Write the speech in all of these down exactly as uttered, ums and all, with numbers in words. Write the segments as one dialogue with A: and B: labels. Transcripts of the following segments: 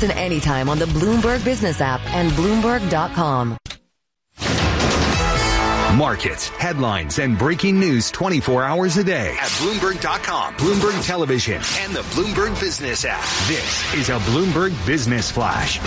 A: Listen anytime on the Bloomberg Business app and Bloomberg dot com.
B: Markets, headlines, and breaking news twenty-four hours a day at Bloomberg dot com, Bloomberg Television, and the Bloomberg Business app. This is a Bloomberg Business Flash.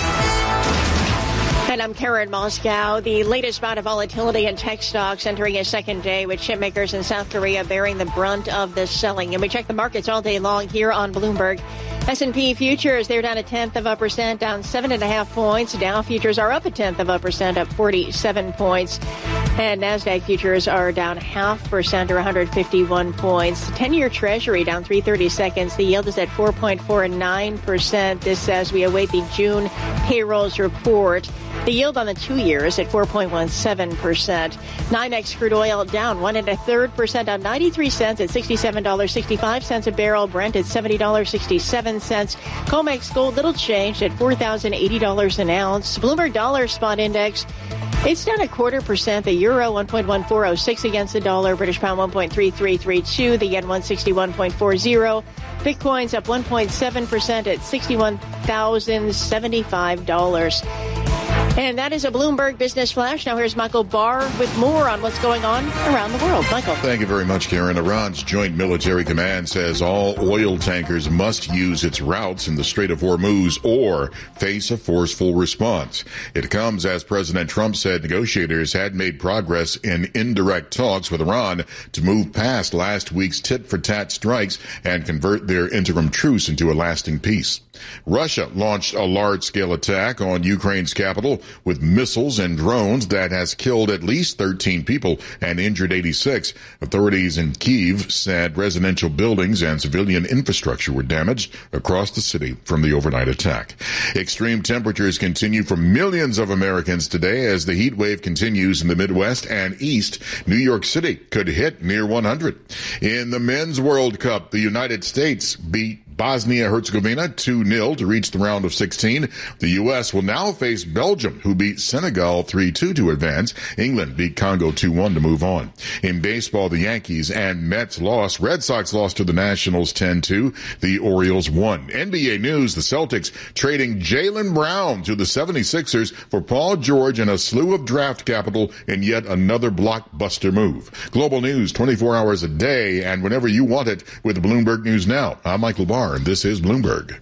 C: And I'm Karen Moscow. The latest bout of volatility in tech stocks entering a second day with chip makers in South Korea bearing the brunt of the selling. And we check the markets all day long here on Bloomberg. S and P futures, they're down a tenth of a percent, down seven and a half points. Dow futures are up a tenth of a percent, up forty-seven points. And NASDAQ futures are down half percent or one hundred fifty-one points. ten-year Treasury down three thirty seconds. The yield is at four point four nine percent. This as we await the June payrolls report. The yield on the two-year is at four point one seven percent. NYMEX crude oil down one and a third percent, down ninety-three cents at sixty-seven dollars and sixty-five cents a barrel. Brent at seventy dollars and sixty-seven cents. COMEX gold little changed at four thousand eighty dollars an ounce. Bloomberg Dollar Spot Index, it's down a quarter percent. The euro one point one four oh six against the dollar. British pound one point three three three two. The yen one sixty-one point four zero. Bitcoin's up one point seven percent at sixty-one thousand seventy-five dollars. And that is a Bloomberg Business Flash. Now here's Michael Barr with more on what's going on around the world. Michael.
D: Thank you very much, Karen. Iran's Joint Military Command says all oil tankers must use its routes in the Strait of Hormuz or face a forceful response. It comes as President Trump said negotiators had made progress in indirect talks with Iran to move past last week's tit-for-tat strikes and convert their interim truce into a lasting peace. Russia launched a large-scale attack on Ukraine's capital with missiles and drones that has killed at least thirteen people and injured eighty-six. Authorities in Kyiv said residential buildings and civilian infrastructure were damaged across the city from the overnight attack. Extreme temperatures continue for millions of Americans today as the heat wave continues in the Midwest and East. New York City could hit near one hundred. In the Men's World Cup, the United States beat Bosnia-Herzegovina two nil to reach the round of sixteen. The U S will now face Belgium, who beat Senegal three two to advance. England beat Congo two one to move on. In baseball, the Yankees and Mets lost. Red Sox lost to the Nationals ten two. The Orioles won. N B A news, the Celtics trading Jaylen Brown to the seventy-sixers for Paul George and a slew of draft capital in yet another blockbuster move. Global news twenty-four hours a day and whenever you want it with Bloomberg News Now. I'm Michael Barr. And this is Bloomberg.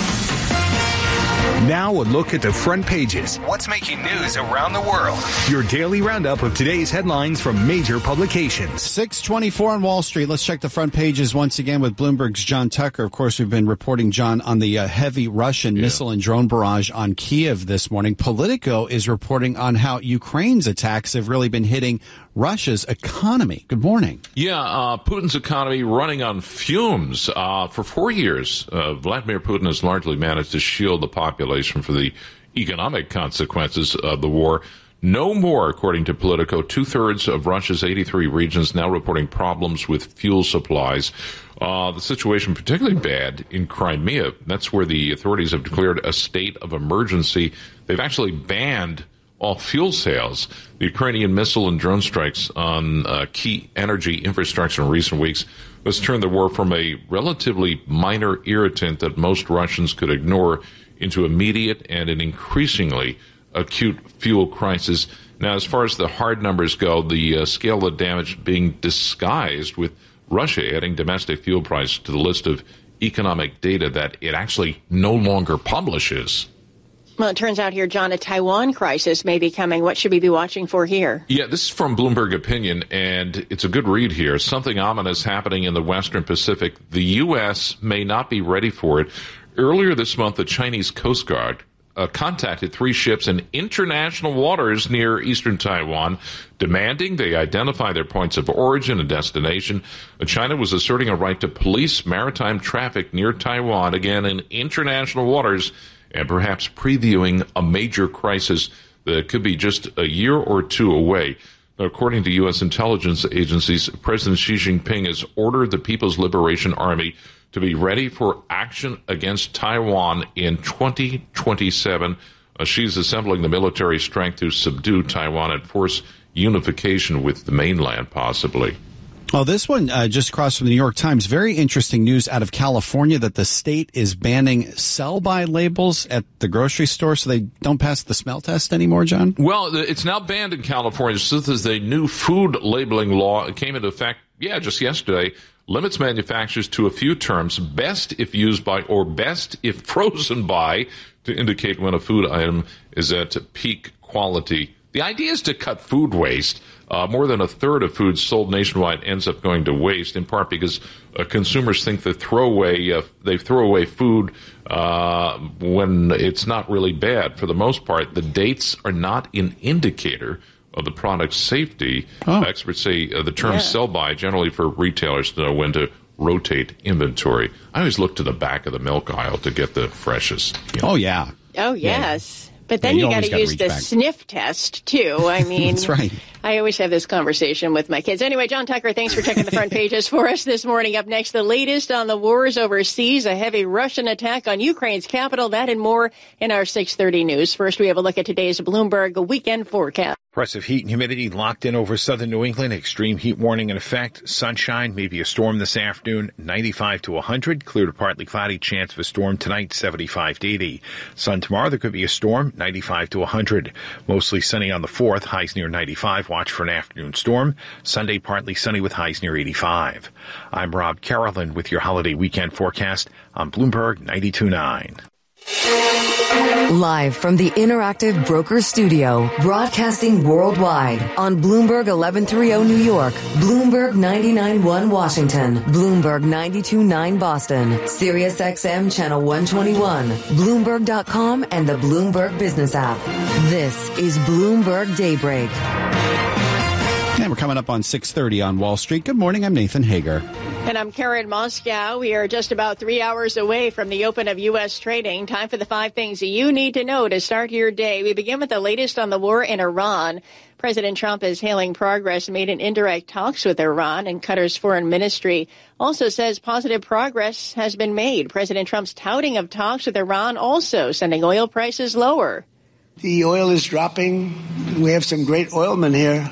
B: Now a look at the front pages. What's making news around the world? Your daily roundup of today's headlines from major publications.
E: six twenty-four on Wall Street. Let's check the front pages once again with Bloomberg's John Tucker. Of course, we've been reporting, John, on the uh, heavy Russian yeah. missile and drone barrage on Kiev this morning. Politico is reporting on how Ukraine's attacks have really been hitting Russia's economy. Good morning.
F: Yeah, uh, Putin's economy running on fumes. Uh, for four years, uh, Vladimir Putin has largely managed to shield the population for the economic consequences of the war. No more, according to Politico. Two-thirds of Russia's eighty-three regions now reporting problems with fuel supplies. Uh, the situation particularly bad in Crimea. That's where the authorities have declared a state of emergency. They've actually banned all fuel sales. The Ukrainian missile and drone strikes on uh, key energy infrastructure in recent weeks has turned the war from a relatively minor irritant that most Russians could ignore into immediate and an increasingly acute fuel crisis. Now, as far as the hard numbers go, the uh, scale of damage being disguised with Russia adding domestic fuel prices to the list of economic data that it actually no longer publishes.
C: Well, it turns out here, John, a Taiwan crisis may be coming. What should we be watching for here?
F: Yeah, this is from Bloomberg Opinion, and it's a good read here. Something ominous happening in the Western Pacific. The U S may not be ready for it. Earlier this month, the Chinese Coast Guard uh, contacted three ships in international waters near eastern Taiwan, demanding they identify their points of origin and destination. Uh, China was asserting a right to police maritime traffic near Taiwan, again in international waters, and perhaps previewing a major crisis that could be just a year or two away. Now, according to U S intelligence agencies, President Xi Jinping has ordered the People's Liberation Army to be ready for action against Taiwan in twenty twenty-seven. Uh, she's assembling the military strength to subdue Taiwan and force unification with the mainland, possibly.
E: Oh, this one uh, just across from the New York Times. Very interesting news out of California that the state is banning sell-by labels at the grocery store so they don't pass the smell test anymore, John?
F: Well, it's now banned in California. So this is a new food labeling law. It came into effect, yeah, just yesterday. Limits manufacturers to a few terms, best if used by or best if frozen by, to indicate when a food item is at peak quality. The idea is to cut food waste. Uh, more than a third of food sold nationwide ends up going to waste, in part because uh, consumers think they throw away uh, they throw away food uh, when it's not really bad. For the most part, the dates are not an indicator of the product's safety. Oh. Experts say uh, the term yeah. sell-by generally for retailers to know when to rotate inventory. I always look to the back of the milk aisle to get the freshest. You know.
E: Oh, yeah.
C: Oh, yes. Yeah. But then yeah, you, you got to use the back. sniff test, too. I mean,
E: that's right.
C: I always have this conversation with my kids. Anyway, John Tucker, thanks for checking the front pages for us this morning. Up next, the latest on the wars overseas, a heavy Russian attack on Ukraine's capital, that and more in our six thirty news. First, we have a look at today's Bloomberg weekend forecast.
G: Oppressive heat and humidity locked in over southern New England. Extreme heat warning in effect. Sunshine, maybe a storm this afternoon. ninety-five to one hundred. Clear to partly cloudy. Chance of a storm tonight. seventy-five to eighty. Sun tomorrow. There could be a storm. ninety-five to one hundred. Mostly sunny on the fourth. Highs near ninety-five. Watch for an afternoon storm. Sunday partly sunny with highs near eighty-five. I'm Rob Carolyn with your holiday weekend forecast on Bloomberg ninety-two point nine.
A: Live from the Interactive Brokers Studio, broadcasting worldwide on Bloomberg eleven thirty New York, Bloomberg ninety-nine point one Washington, Bloomberg ninety-two point nine Boston, Sirius X M Channel one twenty-one, Bloomberg dot com, and the Bloomberg Business app. This is Bloomberg Daybreak.
E: And we're coming up on six thirty on Wall Street. Good morning. I'm Nathan Hager.
C: And I'm Karen Moscow. We are just about three hours away from the open of U S trading. Time for the five things you need to know to start your day. We begin with the latest on the war in Iran. President Trump is hailing progress made in indirect talks with Iran, and Qatar's foreign ministry also says positive progress has been made. President Trump's touting of talks with Iran also sending oil prices lower.
H: The oil is dropping. We have some great oilmen here.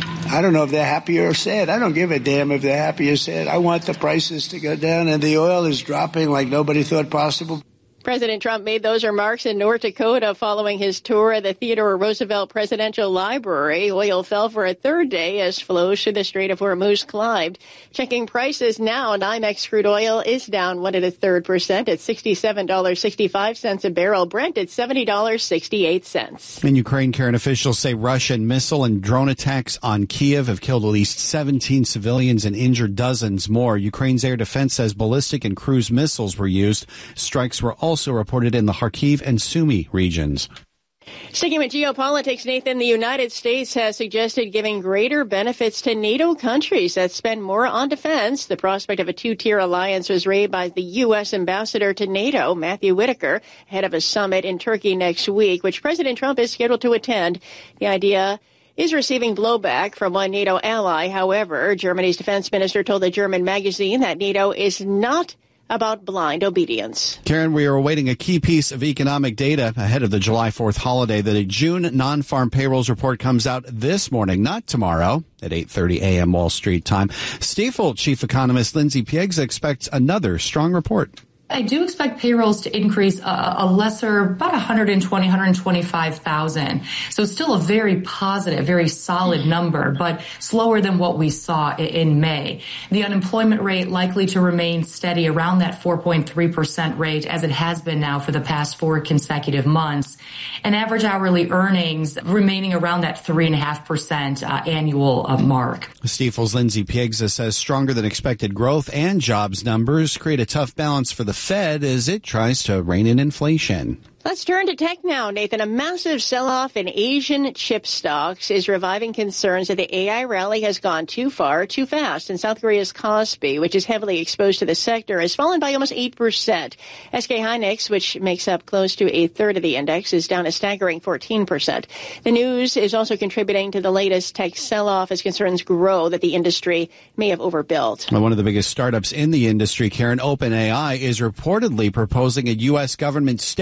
H: I don't know if they're happy or sad. I don't give a damn if they're happy or sad. I want the prices to go down, and the oil is dropping like nobody thought possible.
C: President Trump made those remarks in North Dakota following his tour of the Theodore Roosevelt Presidential Library. Oil fell for a third day as flows through the Strait of Hormuz climbed. Checking prices now, NYMEX crude oil is down one and a third percent at sixty-seven dollars and sixty-five cents a barrel. Brent at seventy dollars and sixty-eight cents.
E: In Ukraine, Karen, officials say Russian missile and drone attacks on Kiev have killed at least seventeen civilians and injured dozens more. Ukraine's air defense says ballistic and cruise missiles were used. Strikes were also also reported in the Kharkiv and Sumy regions.
C: Sticking with geopolitics, Nathan, the United States has suggested giving greater benefits to NATO countries that spend more on defense. The prospect of a two-tier alliance was raised by the U S ambassador to NATO, Matthew Whitaker, ahead of a summit in Turkey next week, which President Trump is scheduled to attend. The idea is receiving blowback from one NATO ally. However, Germany's defense minister told the German magazine that NATO is not about blind obedience.
E: Karen, we are awaiting a key piece of economic data ahead of the July fourth holiday. The June non-farm payrolls report comes out this morning, not tomorrow, at eight thirty a.m. Wall Street time. Stifel chief economist Lindsay Piegza expects another strong report.
I: I do expect payrolls to increase a, a lesser, about one hundred twenty, one hundred twenty-five thousand. So still a very positive, very solid number, but slower than what we saw in, in May. The unemployment rate likely to remain steady around that four point three percent rate, as it has been now for the past four consecutive months. And average hourly earnings remaining around that three point five percent uh, annual uh, mark.
E: Stifel's Lindsay Piegza says stronger than expected growth and jobs numbers create a tough balance for the Fed as it tries to rein in inflation.
C: Let's turn to tech now, Nathan. A massive sell-off in Asian chip stocks is reviving concerns that the A I rally has gone too far, too fast. And South Korea's Kospi, which is heavily exposed to the sector, has fallen by almost eight percent. S K Hynix, which makes up close to a third of the index, is down a staggering fourteen percent. The news is also contributing to the latest tech sell-off as concerns grow that the industry may have overbuilt.
E: One of the biggest startups in the industry, Karen, OpenAI, is reportedly proposing a U S government stake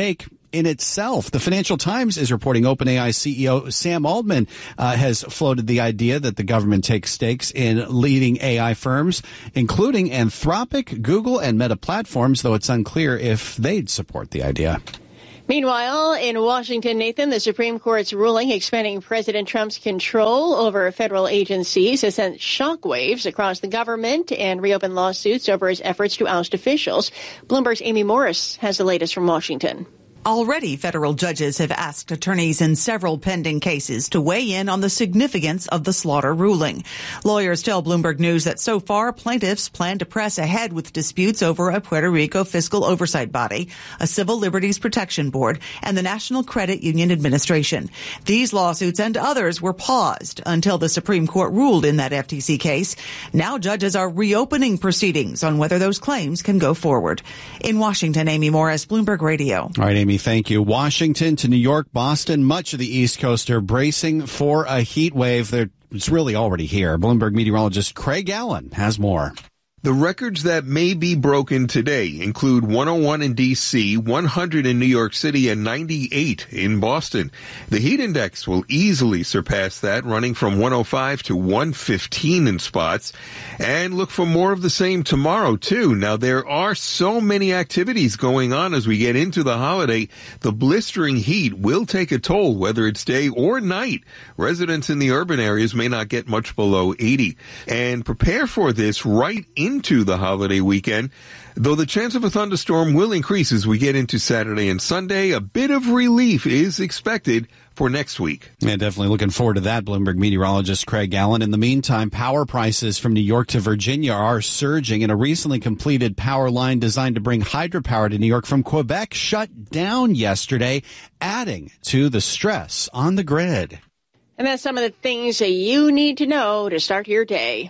E: in itself. The Financial Times is reporting OpenAI C E O Sam Altman uh, has floated the idea that the government takes stakes in leading A I firms, including Anthropic, Google, and Meta Platforms, though it's unclear if they'd support the idea.
C: Meanwhile, in Washington, Nathan, the Supreme Court's ruling expanding President Trump's control over federal agencies has sent shockwaves across the government and reopened lawsuits over his efforts to oust officials. Bloomberg's Amy Morris has the latest from Washington.
J: Already, federal judges have asked attorneys in several pending cases to weigh in on the significance of the Slaughter ruling. Lawyers tell Bloomberg News that so far, plaintiffs plan to press ahead with disputes over a Puerto Rico fiscal oversight body, a Civil Liberties Protection Board, and the National Credit Union Administration. These lawsuits and others were paused until the Supreme Court ruled in that F T C case. Now judges are reopening proceedings on whether those claims can go forward. In Washington, Amy Morris, Bloomberg Radio.
E: All right, Amy. Thank you. Washington to New York, Boston, much of the East Coast are bracing for a heat wave. They're, it's really already here. Bloomberg meteorologist Craig Allen has more.
K: The records that may be broken today include one oh one in D C, one hundred in New York City, and ninety-eight in Boston. The heat index will easily surpass that, running from one oh five to one fifteen in spots. And look for more of the same tomorrow, too. Now, there are so many activities going on as we get into the holiday. The blistering heat will take a toll, whether it's day or night. Residents in the urban areas may not get much below eighty. And prepare for this right in into the holiday weekend. Though the chance of a thunderstorm will increase as we get into Saturday and Sunday, a bit of relief is expected for next week.
E: Yeah, definitely looking forward to that, Bloomberg meteorologist Craig Allen. In the meantime, power prices from New York to Virginia are surging, and a recently completed power line designed to bring hydropower to New York from Quebec shut down yesterday, adding to the stress on the grid.
C: And that's some of the things that you need to know to start your day.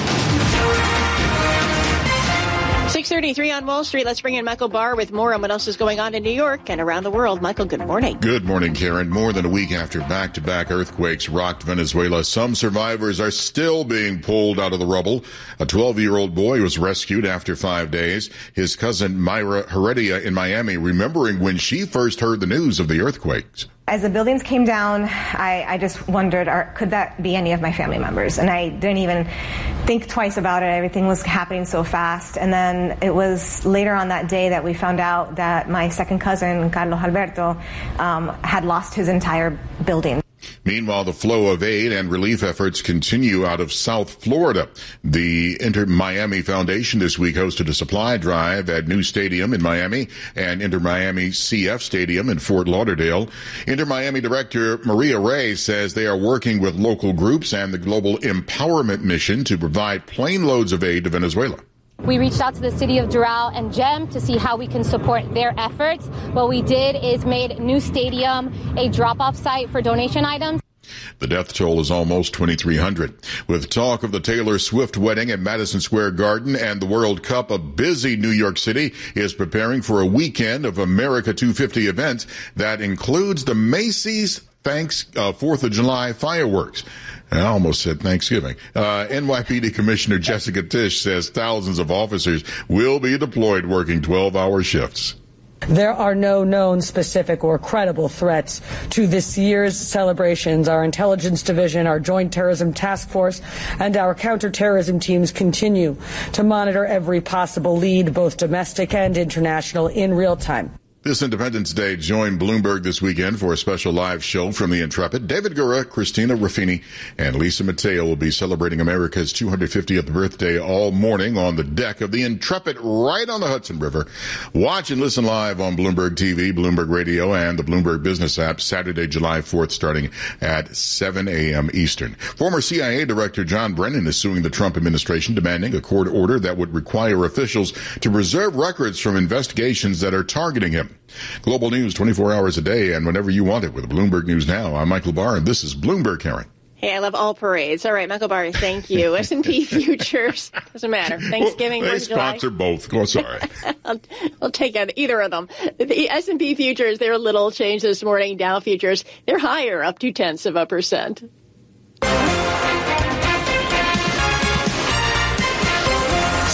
C: six thirty-three on Wall Street. Let's bring in Michael Barr with more on what else is going on in New York and around the world. Michael, good morning.
D: Good morning, Karen. More than a week after back-to-back earthquakes rocked Venezuela, some survivors are still being pulled out of the rubble. A twelve-year-old boy was rescued after five days. His cousin Mayra Heredia in Miami remembering when she first heard the news of the earthquakes.
L: As the buildings came down, I, I just wondered, are, could that be any of my family members? And I didn't even think twice about it. Everything was happening so fast. And then it was later on that day that we found out that my second cousin, Carlos Alberto, um, had lost his entire building.
D: Meanwhile, the flow of aid and relief efforts continue out of South Florida. The Inter Miami Foundation this week hosted a supply drive at New Stadium in Miami and Inter Miami C F Stadium in Fort Lauderdale. Inter Miami Director Maria Ray says they are working with local groups and the Global Empowerment Mission to provide plane loads of aid to Venezuela.
M: We reached out to the city of Doral and Gem to see how we can support their efforts. What we did is made New Stadium a drop-off site for donation items.
D: The death toll is almost twenty-three hundred. With talk of the Taylor Swift wedding at Madison Square Garden and the World Cup, a busy New York City is preparing for a weekend of America two fifty events that includes the Macy's Thanks uh, fourth of July fireworks. I almost said Thanksgiving. Uh, N Y P D Commissioner Jessica Tisch says thousands of officers will be deployed working twelve-hour shifts.
N: There are no known specific or credible threats to this year's celebrations. Our intelligence division, our Joint Terrorism Task Force, and our counterterrorism teams continue to monitor every possible lead, both domestic and international, in real time.
D: This Independence Day, join Bloomberg this weekend for a special live show from the Intrepid. David Gura, Christina Ruffini, and Lisa Mateo will be celebrating America's two hundred fiftieth birthday all morning on the deck of the Intrepid right on the Hudson River. Watch and listen live on Bloomberg T V, Bloomberg Radio, and the Bloomberg Business app Saturday, July fourth, starting at seven a.m. Eastern. Former C I A Director John Brennan is suing the Trump administration, demanding a court order that would require officials to preserve records from investigations that are targeting him. Global news twenty-four hours a day and whenever you want it with Bloomberg News Now. I'm Michael Barr, and this is Bloomberg, Karen.
C: Hey, I love all parades. All right, Michael Barr, thank you. S and P futures, doesn't matter. Thanksgiving,
D: well, they
C: fourth of July.
D: sponsor both. Go, sorry.
C: I'll, I'll take either of them. The S and P futures, they're a little changed this morning. Dow futures, they're higher, up two tenths of a percent.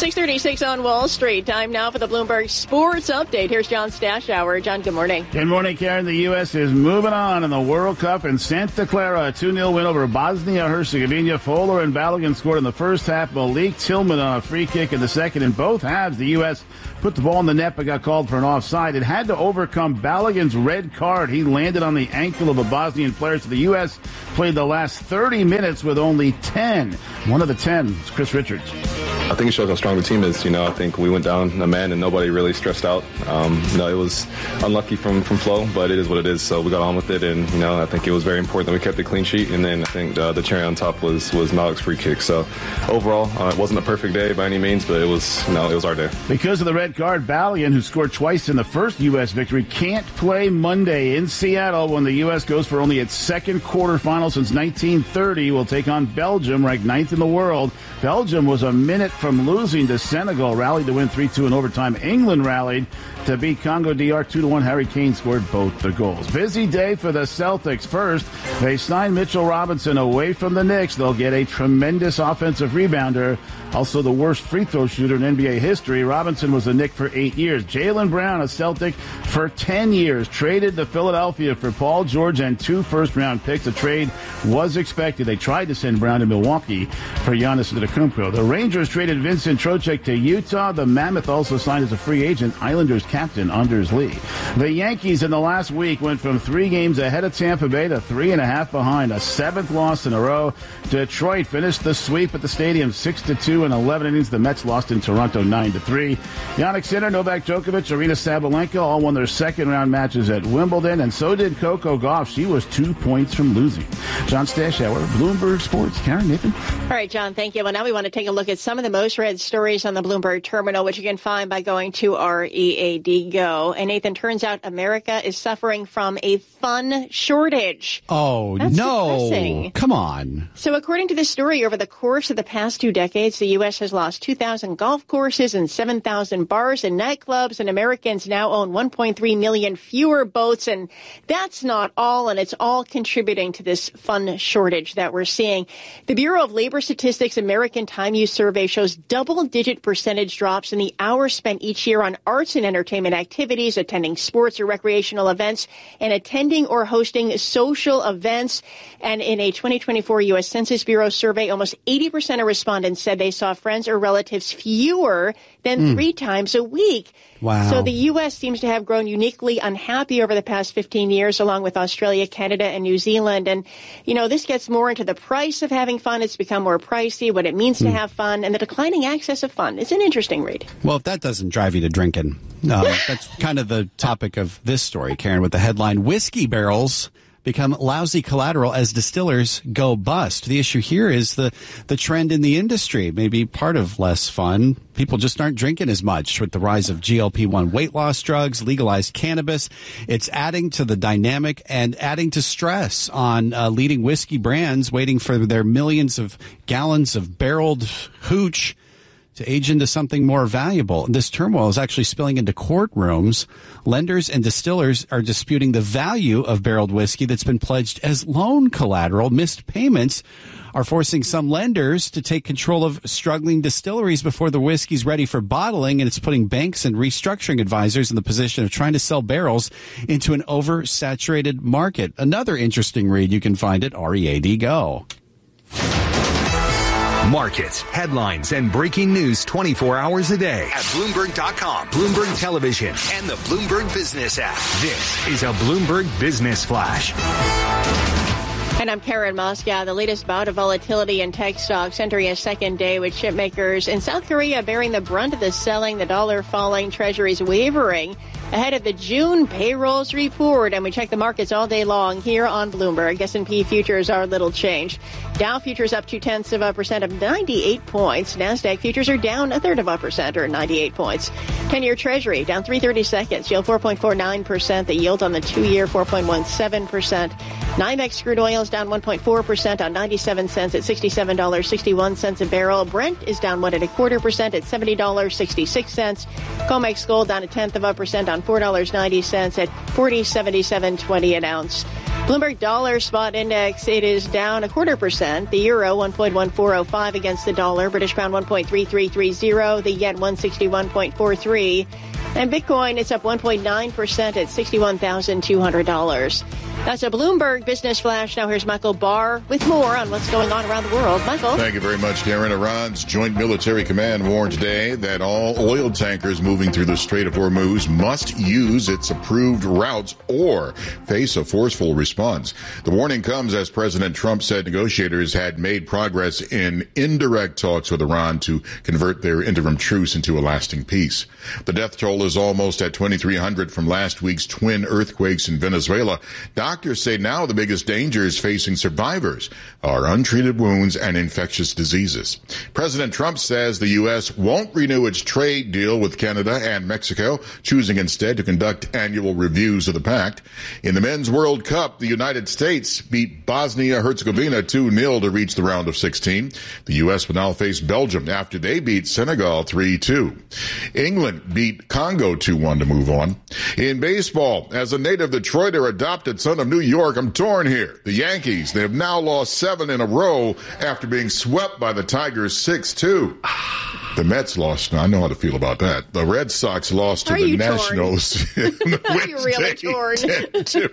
C: six thirty-six on Wall Street. Time now for the Bloomberg Sports Update. Here's John Stashower. John, good morning.
O: Good morning, Karen. The U S is moving on in the World Cup in Santa Clara. A two nil win over Bosnia-Herzegovina. Fowler and Balogun scored in the first half. Malik Tillman on a free kick in the second. In both halves, the U S put the ball in the net but got called for an offside. It had to overcome Balogun's red card. He landed on the ankle of a Bosnian player. So the U S played the last thirty minutes with only ten. One of the ten is Chris Richards.
P: I think it shows how strong the team is. You know, I think we went down a man and nobody really stressed out. Um, you know, it was unlucky from, from Flo, but it is what it is. So we got on with it, and, you know, I think it was very important that we kept a clean sheet. And then I think uh, the cherry on top was, was Malik's free kick. So overall, uh, it wasn't a perfect day by any means, but it was, you know, it was our day.
O: Because of the red card, Balogun, who scored twice in the first U S victory, can't play Monday in Seattle when the U S goes for only its second quarterfinal since nineteen thirty. Will take on Belgium, ranked ninth in the world. Belgium was a minute from losing to Senegal, rallied to win three two in overtime. England rallied to beat Congo D R two to one. Harry Kane scored both the goals. Busy day for the Celtics. First, they signed Mitchell Robinson away from the Knicks. They'll get a tremendous offensive rebounder, also the worst free throw shooter in N B A history. Robinson was a Knick for eight years. Jaylen Brown, a Celtic for ten years, traded to Philadelphia for Paul George and two first-round picks. A trade was expected. They tried to send Brown to Milwaukee for Giannis Antetokounmpo. The Rangers traded Vincent Trocheck to Utah. The Mammoth also signed as a free agent Islanders captain Anders Lee. The Yankees in the last week went from three games ahead of Tampa Bay to three and a half behind, a seventh loss in a row. Detroit finished the sweep at the stadium six to two in eleven innings. The Mets lost in Toronto nine to three. Jannik Sinner, Novak Djokovic, Arina Sabalenka all won their second round matches at Wimbledon, and so did Coco Gauff. She was two points from losing. John Stashower, Bloomberg Sports. Karen, Nathan.
C: All right, John, thank you. Well, now we want to take a look at some of the most read stories on the Bloomberg terminal, which you can find by going to R E A D Go. And Nathan, turns out America is suffering from a fun shortage.
E: Oh,
C: That's
E: no.
C: depressing.
E: Come on.
C: So according to this story, over the course of the past two decades, the U S has lost two thousand golf courses and seven thousand bars and nightclubs, and Americans now own one point three million fewer boats. And that's not all, and it's all contributing to this fun shortage that we're seeing. The Bureau of Labor Statistics American Time Use Survey shows double-digit percentage drops in the hours spent each year on arts and entertainment activities, attending sports or recreational events, and attending or hosting social events. And in a twenty twenty-four U S Census Bureau survey, almost eighty percent of respondents said they saw friends or relatives fewer than mm. three times a week.
E: Wow.
C: So the U S seems to have grown uniquely unhappy over the past fifteen years, along with Australia, Canada, and New Zealand. And, you know, this gets more into the price of having fun. It's become more pricey, what it means mm. to have fun, and the declining access of fun. It's an interesting read.
E: Well, if that doesn't drive you to drinking, uh, that's kind of the topic of this story, Karen, with the headline, Whiskey Barrels become lousy collateral as distillers go bust. The issue here is the, the trend in the industry, maybe part of less fun. People just aren't drinking as much with the rise of G L P one weight loss drugs, legalized cannabis. It's adding to the dynamic and adding to stress on uh, leading whiskey brands waiting for their millions of gallons of barreled hooch to age into something more valuable. This turmoil is actually spilling into courtrooms. Lenders and distillers are disputing the value of barreled whiskey that's been pledged as loan collateral. Missed payments are forcing some lenders to take control of struggling distilleries before the whiskey's ready for bottling, and it's putting banks and restructuring advisors in the position of trying to sell barrels into an oversaturated market. Another interesting read you can find at R E A D Go.
B: Markets, headlines, and breaking news twenty-four hours a day at Bloomberg dot com, Bloomberg Television, and the Bloomberg Business app. This is a Bloomberg Business Flash.
C: And I'm Karen Moscow. The latest bout of volatility in tech stocks entering a second day with chip makers in South Korea bearing the brunt of the selling, the dollar falling, treasuries wavering ahead of the June payrolls report. And we check the markets all day long here on Bloomberg. S and P futures are little changed. Dow futures up two-tenths of a percent of ninety-eight points. NASDAQ futures are down a third of a percent or ninety-eight points. ten-year Treasury down three thirty-seconds. Yield four point four nine percent. The yield on the two-year four point one seven percent. NYMEX crude oil is down one point four percent on ninety-seven cents at sixty-seven dollars and sixty-one cents a barrel. Brent is down one and a quarter percent at seventy dollars and sixty-six cents. COMEX gold down a tenth of a percent on four dollars and ninety cents at forty seventy-seven twenty an ounce. Bloomberg Dollar Spot Index, it is down a quarter percent. The euro, one point one four oh five against the dollar. British pound, one point three three three zero. The yen, one sixty-one point four three. And Bitcoin, it's up one point nine percent at sixty-one thousand two hundred dollars. That's a Bloomberg Business Flash. Now here's Michael Barr with more on what's going on around the world. Michael.
D: Thank you very much, Karen. Iran's Joint Military Command warned today that all oil tankers moving through the Strait of Hormuz must use its approved routes or face a forceful response. The warning comes as President Trump said negotiators had made progress in indirect talks with Iran to convert their interim truce into a lasting peace. The death toll is almost at twenty-three hundred from last week's twin earthquakes in Venezuela. Doctors say now the biggest dangers facing survivors are untreated wounds and infectious diseases. President Trump says the U S won't renew its trade deal with Canada and Mexico, choosing instead to conduct annual reviews of the pact. In the Men's World Cup, the United States beat Bosnia-Herzegovina two nil to reach the round of sixteen. The U S will now face Belgium after they beat Senegal three two. England beat Congo two one to move on. In baseball, as a native Detroiter adopted son of New York, I'm torn here. The Yankees, they have now lost seven in a row after being swept by the Tigers six two. The Mets lost. I know how to feel about that. The Red Sox lost to
C: Are
D: the
C: you
D: Nationals.
C: Are you really torn?
D: ten two.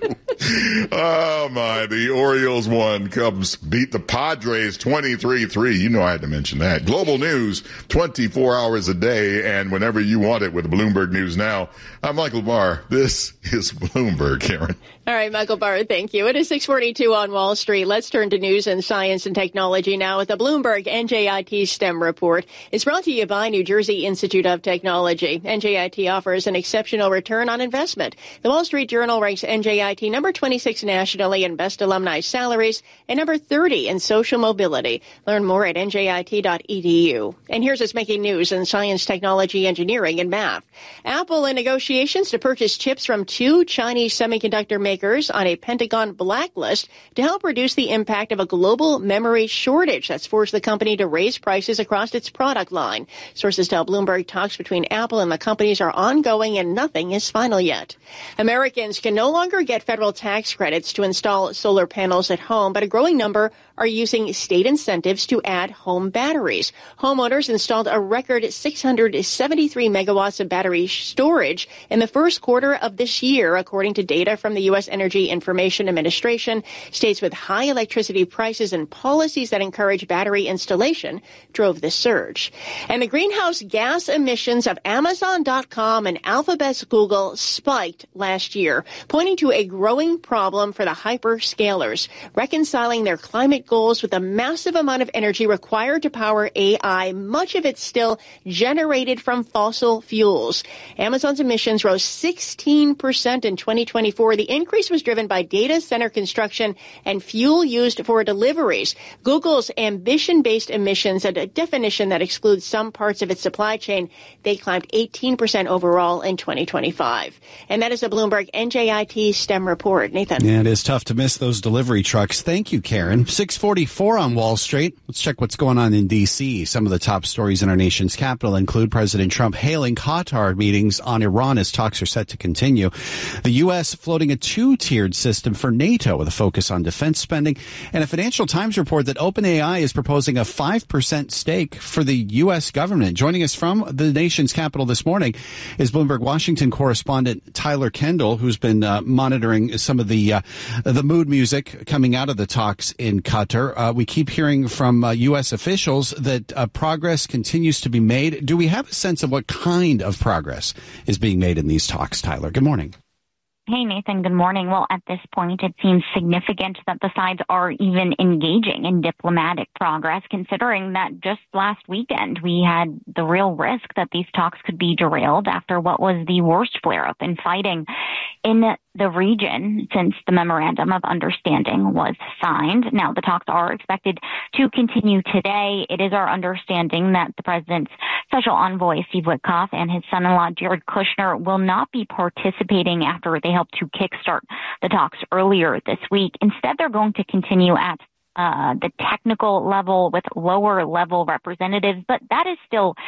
D: Oh, my. The Orioles won. Cubs beat the Padres twenty-three three. You know I had to mention that. Global news, twenty-four hours a day, and whenever you want it with Bloomberg News Now. I'm Michael Barr. This is Bloomberg, Karen.
C: All right, Michael Barr, thank you. It is six forty-two on Wall Street. Let's turn to news and science and technology now with the Bloomberg N J I T STEM report. It's brought to you by New Jersey Institute of Technology. N J I T offers an exceptional return on investment. The Wall Street Journal ranks N J I T number twenty-six nationally in best alumni salaries and number thirty in social mobility. Learn more at N J I T dot E D U. And here's what's making news in science, technology, engineering, and math. Apple in negotiations to purchase chips from two Chinese semiconductor makers on a Pentagon blacklist to help reduce the impact of a global memory shortage that's forced the company to raise prices across its product line. Sources tell Bloomberg talks between Apple and the companies are ongoing and nothing is final yet. Americans can no longer get federal tax credits to install solar panels at home, but a growing number are using state incentives to add home batteries. Homeowners installed a record six hundred seventy-three megawatts of battery storage in the first quarter of this year, according to data from the U S Energy Information Administration. States with high electricity prices and policies that encourage battery installation drove this surge. And the greenhouse gas emissions of Amazon dot com and Alphabet's Google spiked last year, pointing to a growing problem for the hyperscalers, reconciling their climate goals with the massive amount of energy required to power A I, much of it still generated from fossil fuels. Amazon's emissions rose sixteen percent in twenty twenty-four. The increase was driven by data center construction and fuel used for deliveries. Google's ambition-based emissions, a definition that excludes some parts of its supply chain, they climbed eighteen percent overall in twenty twenty-five. And that is a Bloomberg N J I T STEM report. Nathan.
E: Yeah, it is tough to miss those delivery trucks. Thank you, Karen. six forty-four on Wall Street. Let's check what's going on in D C. Some of the top stories in our nation's capital include President Trump hailing Qatar meetings on Iran as talks are set to continue. The U S floating a two-tiered system for NATO with a focus on defense spending, and a Financial Times report that OpenAI is proposing a five percent stake for the U S government. Joining us from the nation's capital this morning is Bloomberg Washington correspondent Tyler Kendall, who's been uh, monitoring some of the uh, the mood music coming out of the talks in Qatar. Uh, we keep hearing from uh, U S officials that uh, progress continues to be made. Do we have a sense of what kind of progress is being made in these talks, Tyler? Good morning.
Q: Hey, Nathan. Good morning. Well, at this point, it seems significant that the sides are even engaging in diplomatic progress, considering that just last weekend we had the real risk that these talks could be derailed after what was the worst flare-up in fighting in the region since the Memorandum of Understanding was signed. Now, the talks are expected to continue today. It is our understanding that the president's special envoy, Steve Witkoff, and his son-in-law, Jared Kushner, will not be participating after they helped to kickstart the talks earlier this week. Instead, they're going to continue at uh, the technical level with lower-level representatives, but that is still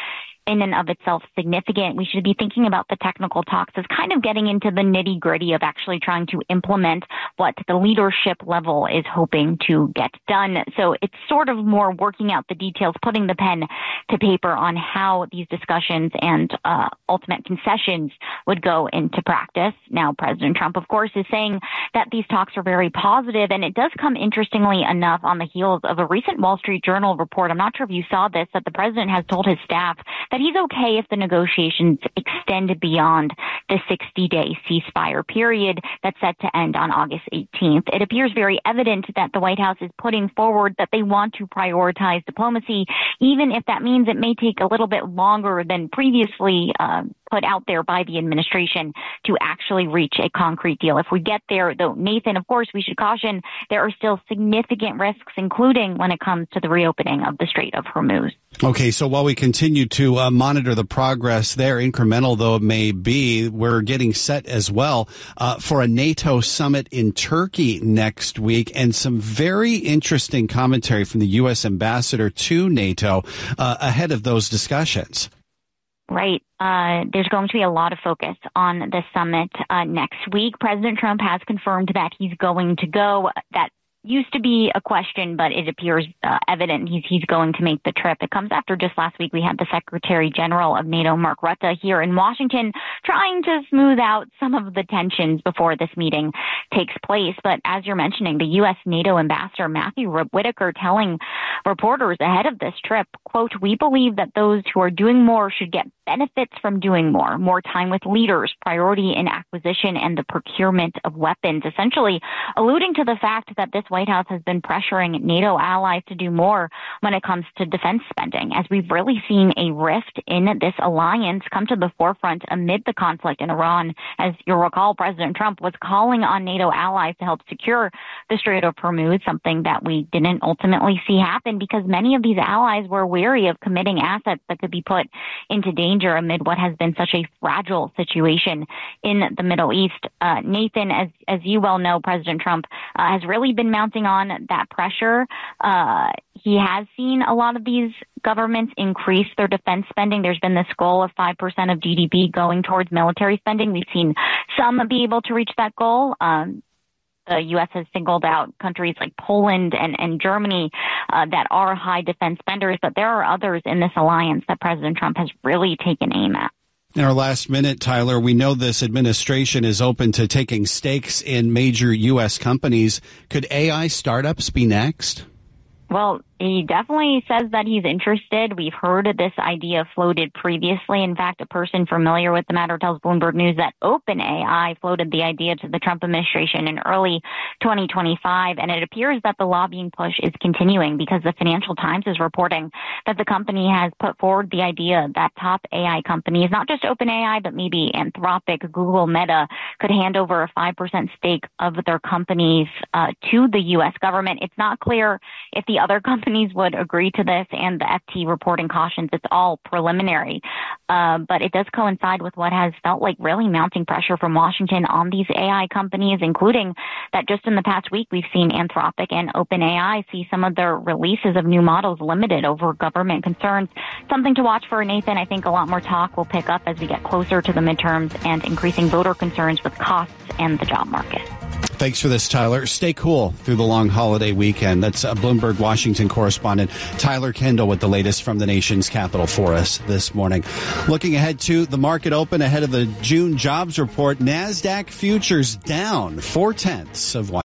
Q: in and of itself significant. We should be thinking about the technical talks as kind of getting into the nitty gritty of actually trying to implement what the leadership level is hoping to get done. So it's sort of more working out the details, putting the pen to paper on how these discussions and uh, ultimate concessions would go into practice. Now, President Trump, of course, is saying that these talks are very positive, and it does come interestingly enough on the heels of a recent Wall Street Journal report. I'm not sure if you saw this, that the president has told his staff that he's okay if the negotiations extend beyond the sixty-day ceasefire period that's set to end on August eighteenth. It appears very evident that the White House is putting forward that they want to prioritize diplomacy, even if that means it may take a little bit longer than previously uh, put out there by the administration to actually reach a concrete deal. If we get there, though, Nathan, of course, we should caution there are still significant risks, including when it comes to the reopening of the Strait of Hormuz.
E: Okay, so while we continue to uh, monitor the progress there, incremental though it may be, we're getting set as well uh, for a NATO summit in Turkey next week, and some very interesting commentary from the U S ambassador to NATO uh, ahead of those discussions.
Q: Right. Uh, there's going to be a lot of focus on the summit uh, next week. President Trump has confirmed that he's going to go. That used to be a question, but it appears uh, evident he's, he's going to make the trip. It comes after just last week we had the Secretary General of NATO, Mark Rutte, here in Washington trying to smooth out some of the tensions before this meeting takes place. But as you're mentioning, the U S NATO ambassador, Matthew Whitaker, telling reporters ahead of this trip, quote, "We believe that those who are doing more should get benefits from doing more, more time with leaders, priority in acquisition and the procurement of weapons," essentially alluding to the fact that this White House has been pressuring NATO allies to do more when it comes to defense spending, as we've really seen a rift in this alliance come to the forefront amid the conflict in Iran. As you'll recall, President Trump was calling on NATO allies to help secure the Strait of Hormuz, something that we didn't ultimately see happen because many of these allies were wary of committing assets that could be put into danger amid what has been such a fragile situation in the Middle East. Uh, Nathan, as as you well know, President Trump uh, has really been mounting on that pressure. Uh, he has seen a lot of these governments increase their defense spending. There's been this goal of five percent of G D P going towards military spending. We've seen some be able to reach that goal. Um, The U S has singled out countries like Poland and, and Germany uh, that are high defense spenders, but there are others in this alliance that President Trump has really taken aim at.
E: In our last minute, Tyler, we know this administration is open to taking stakes in major U S companies. Could A I startups be next?
Q: Well, he definitely says that he's interested. We've heard this idea floated previously. In fact, a person familiar with the matter tells Bloomberg News that OpenAI floated the idea to the Trump administration in early twenty twenty-five, and it appears that the lobbying push is continuing because the Financial Times is reporting that the company has put forward the idea that top A I companies, not just OpenAI, but maybe Anthropic, Google, Meta, could hand over a five percent stake of their companies uh, to the U S government. It's not clear if the other companies Companies would agree to this, and the F T reporting cautions it's all preliminary. Uh, but it does coincide with what has felt like really mounting pressure from Washington on these A I companies, including that just in the past week we've seen Anthropic and OpenAI see some of their releases of new models limited over government concerns. Something to watch for, Nathan. I think a lot more talk will pick up as we get closer to the midterms and increasing voter concerns with costs and the job market.
E: Thanks for this, Tyler. Stay cool through the long holiday weekend. That's uh, Bloomberg Washington correspondent Tyler Kendall with the latest from the nation's capital for us this morning. Looking ahead to the market open ahead of the June jobs report, NASDAQ futures down four tenths of one.